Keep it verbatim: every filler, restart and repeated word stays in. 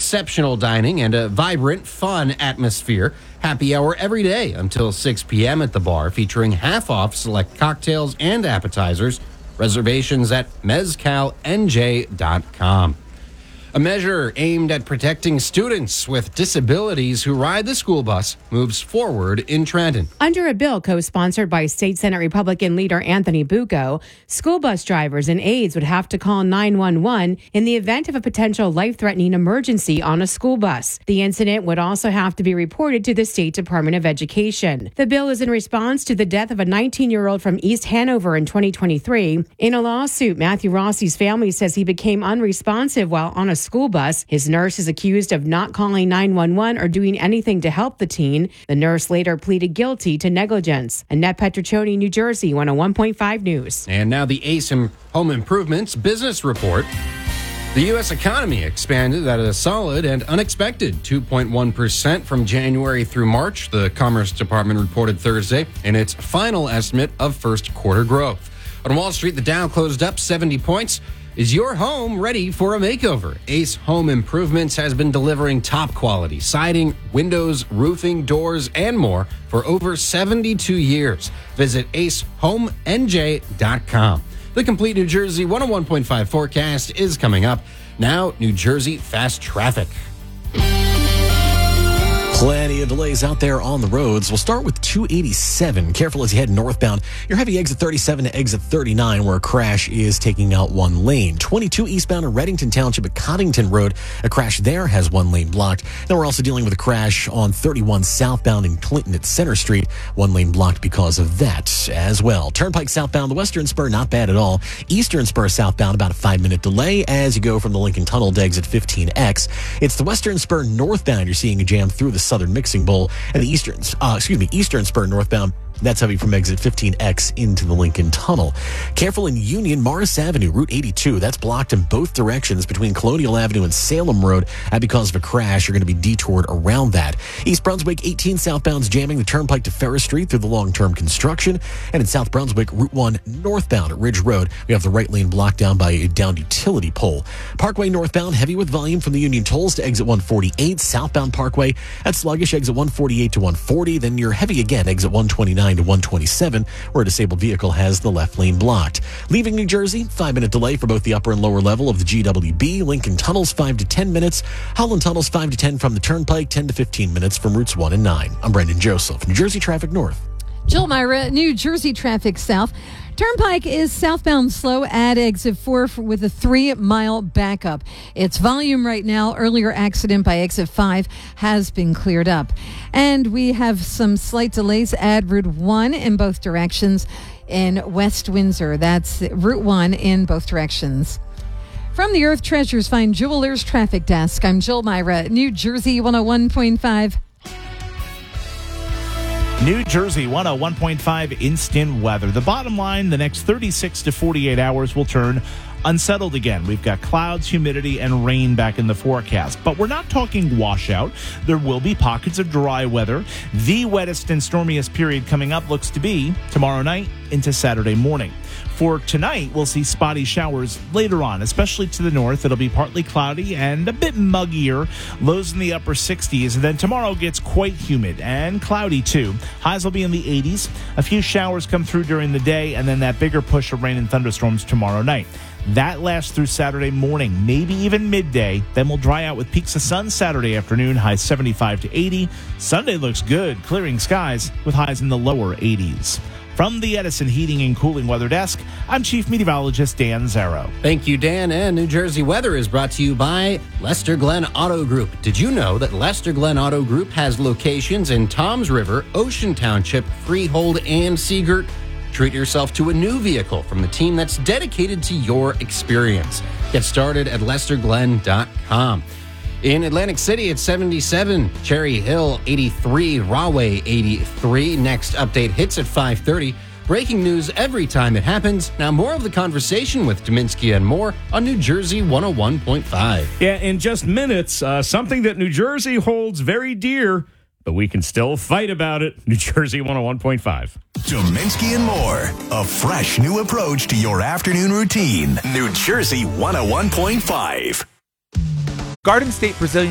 exceptional dining and a vibrant, fun atmosphere. Happy hour every day until six p.m. at the bar, featuring half-off select cocktails and appetizers. Reservations at mezcal n j dot com. A measure aimed at protecting students with disabilities who ride the school bus moves forward in Trenton. Under a bill co-sponsored by State Senate Republican leader Anthony Bucco, school bus drivers and aides would have to call nine one one in the event of a potential life-threatening emergency on a school bus. The incident would also have to be reported to the State Department of Education. The bill is in response to the death of a nineteen-year-old from East Hanover in twenty twenty-three. In a lawsuit, Matthew Rossi's family says he became unresponsive while on a school bus. His nurse is accused of not calling nine one one or doing anything to help the teen. The nurse later pleaded guilty to negligence. Annette Petriccioni, New Jersey, one oh one point five News. And now the Ace Home Improvements Business Report. The U S economy expanded at a solid and unexpected two point one percent from January through March, the Commerce Department reported Thursday in its final estimate of first quarter growth. On Wall Street, the Dow closed up seventy points. Is your home ready for a makeover? Ace Home Improvements has been delivering top quality siding, windows, roofing, doors, and more for over seventy-two years. Visit ace home n j dot com. The complete New Jersey one oh one point five forecast is coming up. Now, New Jersey fast traffic. Plenty of delays out there on the roads. We'll start with two eighty-seven. Careful as you head northbound. Your heavy exit thirty-seven to exit thirty-nine, where a crash is taking out one lane. twenty-two eastbound in Reddington Township at Coddington Road. A crash there has one lane blocked. Then we're also dealing with a crash on thirty-one southbound in Clinton at Center Street. One lane blocked because of that as well. Turnpike southbound, the Western Spur, not bad at all. Eastern Spur southbound, about a five-minute delay as you go from the Lincoln Tunnel to exit fifteen X. It's the Western Spur northbound. You're seeing a jam through the Southern Mixing Bowl, and the Eastern, uh, excuse me, Eastern Spur northbound. That's heavy from exit fifteen X into the Lincoln Tunnel. Careful in Union, Morris Avenue, Route eighty-two. That's blocked in both directions between Colonial Avenue and Salem Road. And because of a crash, you're going to be detoured around that. East Brunswick, eighteen southbound's jamming the turnpike to Ferris Street through the long-term construction. And in South Brunswick, Route one northbound at Ridge Road, we have the right lane blocked down by a downed utility pole. Parkway northbound, heavy with volume from the Union Tolls to exit one forty-eight. Southbound Parkway, that's sluggish, exit one forty-eight to one forty. Then you're heavy again, exit one twenty-nine to one twenty-seven, where a disabled vehicle has the left lane blocked. Leaving New Jersey, five-minute delay for both the upper and lower level of the G W B. Lincoln Tunnels, five to ten minutes. Holland Tunnels, five to ten from the Turnpike, ten to fifteen minutes from routes one and nine. I'm Brendan Joseph, New Jersey Traffic North. Jill Myra, New Jersey Traffic South. Turnpike is southbound slow at exit four with a three-mile backup. Its volume right now, earlier accident by exit five, has been cleared up. And we have some slight delays at Route one in both directions in West Windsor. That's Route one in both directions. From the Earth Treasures Find Jewelers Traffic Desk, I'm Jill Myra, New Jersey one oh one point five. New Jersey one oh one point five instant weather. The bottom line, the next thirty-six to forty-eight hours will turn unsettled again. We've got clouds, humidity, and rain back in the forecast. But we're not talking washout. There will be pockets of dry weather. The wettest and stormiest period coming up looks to be tomorrow night into Saturday morning. For tonight, we'll see spotty showers later on, especially to the north. It'll be partly cloudy and a bit muggier. Lows in the upper sixties. And then tomorrow gets quite humid and cloudy, too. Highs will be in the eighties. A few showers come through during the day, and then that bigger push of rain and thunderstorms tomorrow night. That lasts through Saturday morning, maybe even midday. Then we'll dry out with peaks of sun Saturday afternoon, highs seventy-five to eighty. Sunday looks good, clearing skies with highs in the lower eighties. From the Edison Heating and Cooling Weather Desk, I'm Chief Meteorologist Dan Zarrow. Thank you, Dan. And New Jersey weather is brought to you by Lester Glenn Auto Group. Did you know that Lester Glenn Auto Group has locations in Toms River, Ocean Township, Freehold, and Seagirt? Treat yourself to a new vehicle from the team that's dedicated to your experience. Get started at lester glenn dot com. In Atlantic City, it's seventy-seven. Cherry Hill, eighty-three. Rahway, eighty-three. Next update hits at five thirty. Breaking news every time it happens. Now more of the conversation with Dominski and more on New Jersey one oh one point five. Yeah, in just minutes, uh, something that New Jersey holds very dear, but we can still fight about it. New Jersey one oh one point five. Dominski and more. A fresh new approach to your afternoon routine. New Jersey one oh one point five. Garden State Brazilian